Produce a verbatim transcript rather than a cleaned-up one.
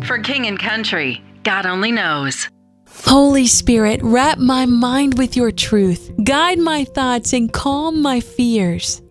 For King and Country, God only knows. Holy Spirit, wrap my mind with your truth. Guide my thoughts and calm my fears.